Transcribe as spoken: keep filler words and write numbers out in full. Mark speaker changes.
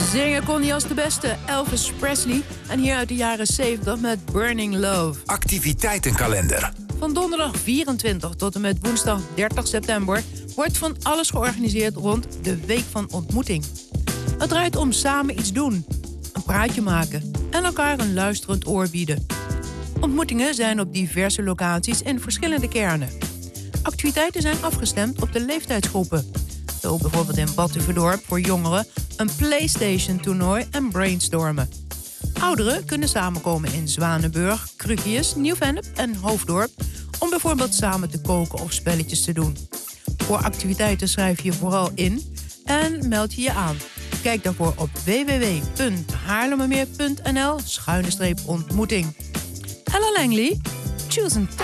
Speaker 1: Zingen kon hij als de beste, Elvis Presley. En hier uit de jaren zeventig met Burning Love.
Speaker 2: Activiteitenkalender.
Speaker 1: Van donderdag vierentwintig tot en met woensdag dertig september... wordt van alles georganiseerd rond de Week van Ontmoeting. Het draait om samen iets doen, een praatje maken... en elkaar een luisterend oor bieden. Ontmoetingen zijn op diverse locaties in verschillende kernen. Activiteiten zijn afgestemd op de leeftijdsgroepen. Zo bijvoorbeeld in Batuverdorp voor jongeren een PlayStation-toernooi en brainstormen. Ouderen kunnen samenkomen in Zwanenburg, Krukius, Nieuw-Vennep en Hoofddorp... om bijvoorbeeld samen te koken of spelletjes te doen. Voor activiteiten schrijf je vooral in en meld je je aan. Kijk daarvoor op w w w punt haarlemmermeer punt n l schuine streep ontmoeting. Ella Langley, choose een